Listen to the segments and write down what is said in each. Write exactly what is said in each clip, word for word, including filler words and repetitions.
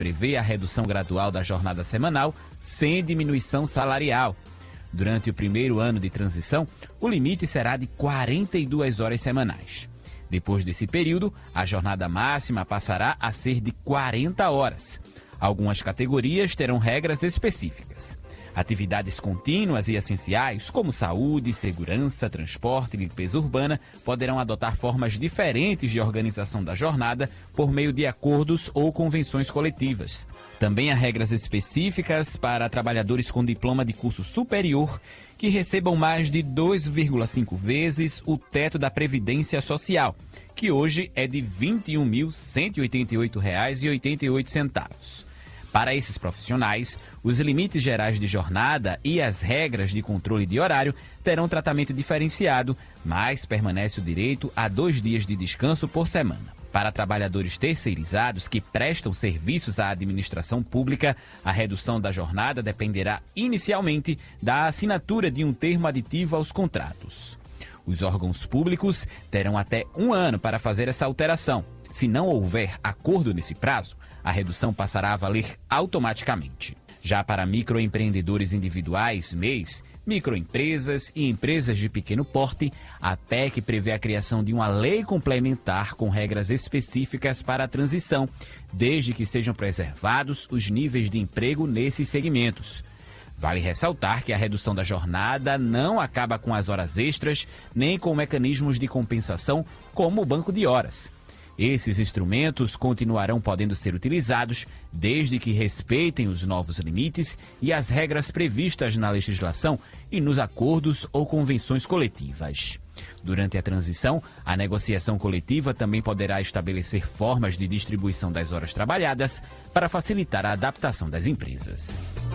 prevê a redução gradual da jornada semanal sem diminuição salarial. Durante o primeiro ano de transição, o limite será de quarenta e duas horas semanais. Depois desse período, a jornada máxima passará a ser de quarenta horas. Algumas categorias terão regras específicas. Atividades contínuas e essenciais, como saúde, segurança, transporte e limpeza urbana, poderão adotar formas diferentes de organização da jornada por meio de acordos ou convenções coletivas. Também há regras específicas para trabalhadores com diploma de curso superior que recebam mais de dois vírgula cinco vezes o teto da Previdência Social, que hoje é de vinte e um mil cento e oitenta e oito reais e oitenta e oito centavos. Para esses profissionais, os limites gerais de jornada e as regras de controle de horário terão tratamento diferenciado, mas permanece o direito a dois dias de descanso por semana. Para trabalhadores terceirizados que prestam serviços à administração pública, a redução da jornada dependerá inicialmente da assinatura de um termo aditivo aos contratos. Os órgãos públicos terão até um ano para fazer essa alteração. Se não houver acordo nesse prazo, a redução passará a valer automaticamente. Já para microempreendedores individuais, M E Is, microempresas e empresas de pequeno porte, a P E C prevê a criação de uma lei complementar com regras específicas para a transição, desde que sejam preservados os níveis de emprego nesses segmentos. Vale ressaltar que a redução da jornada não acaba com as horas extras, nem com mecanismos de compensação, como o banco de horas. Esses instrumentos continuarão podendo ser utilizados desde que respeitem os novos limites e as regras previstas na legislação e nos acordos ou convenções coletivas. Durante a transição, a negociação coletiva também poderá estabelecer formas de distribuição das horas trabalhadas para facilitar a adaptação das empresas.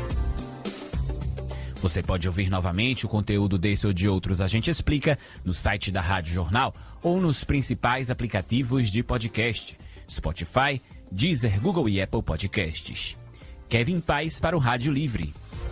Você pode ouvir novamente o conteúdo desse ou de outros A Gente Explica no site da Rádio Jornal ou nos principais aplicativos de podcast, Spotify, Deezer, Google e Apple Podcasts. Kevin Paes para o Rádio Livre.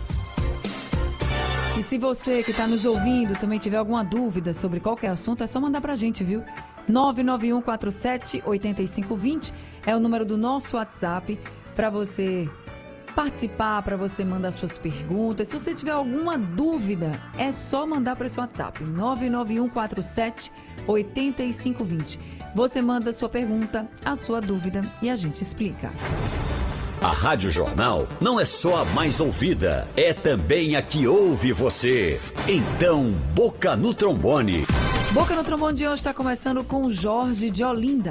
E se você que está nos ouvindo também tiver alguma dúvida sobre qualquer assunto, é só mandar para a gente, viu? nove nove um quatro sete oito cinco dois zero é o número do nosso WhatsApp para você participar, para você mandar suas perguntas. Se você tiver alguma dúvida, é só mandar para esse WhatsApp, nove nove um quatro sete oito cinco dois zero. Você manda a sua pergunta, a sua dúvida e a gente explica. A Rádio Jornal não é só a mais ouvida, é também a que ouve você. Então, Boca no Trombone. Boca no Trombone de hoje está começando com o Jorge de Olinda.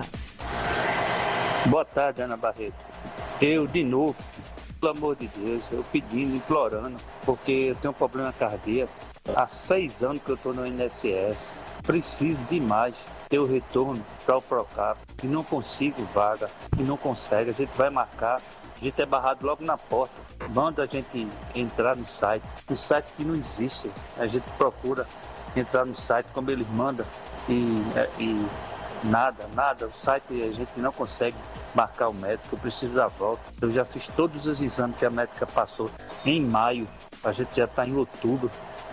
Boa tarde, Ana Barreto. Eu, de novo, pelo amor de Deus, eu pedindo, implorando, porque eu tenho um problema cardíaco. Há seis anos que eu estou no I N S S. Preciso demais ter o retorno para o Procap. E não consigo vaga, e não consegue. A gente vai marcar, a gente é barrado logo na porta. Manda a gente entrar no site. Um site que não existe. A gente procura entrar no site como eles mandam e, e nada, nada. O site a gente não consegue marcar o médico, eu preciso da volta. Eu já fiz todos os exames que a médica passou em maio, a gente já está em outubro,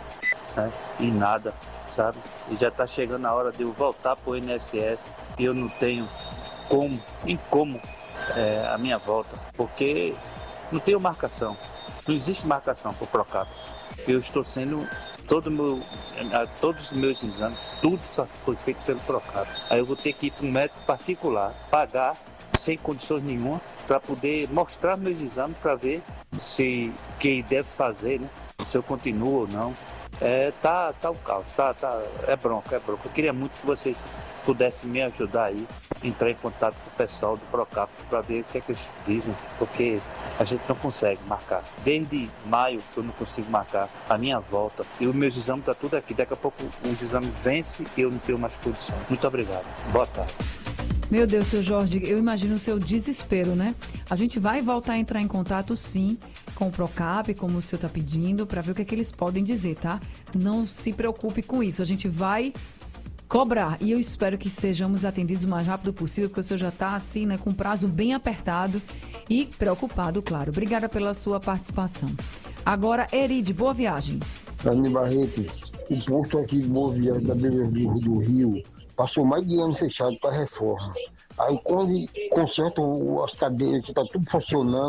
né? E nada, sabe? E já está chegando a hora de eu voltar para o I N S S e eu não tenho como, e como é, a minha volta, porque não tenho marcação, não existe marcação para o Procap. Eu estou sendo, todo meu, todos os meus exames, tudo só foi feito pelo Procap. Aí eu vou ter que ir para um médico particular, pagar sem condições nenhuma, para poder mostrar meus exames, para ver se que deve fazer, né? Se eu continuo ou não. É, tá, tá o caos, tá, tá, é bronca, é bronca. Eu queria muito que vocês pudessem me ajudar aí, entrar em contato com o pessoal do Procap para ver o que é que eles dizem, porque a gente não consegue marcar. Desde maio que eu não consigo marcar a minha volta. E os meus exames tá tudo aqui. Daqui a pouco os exames vencem e eu não tenho mais condições. Muito obrigado. Boa tarde. Meu Deus, seu Jorge, eu imagino o seu desespero, né? A gente vai voltar a entrar em contato, sim, com o Procap, como o senhor está pedindo, para ver o que é que eles podem dizer, tá? Não se preocupe com isso. A gente vai cobrar e eu espero que sejamos atendidos o mais rápido possível, porque o senhor já está, assim, né, com um prazo bem apertado e preocupado, claro. Obrigada pela sua participação. Agora, Eride, boa viagem. Ana Barreto, o posto aqui de Boa Viagem da beira do Rio passou mais de ano fechado para reforma. Aí quando consertam as cadeiras que está tudo funcionando,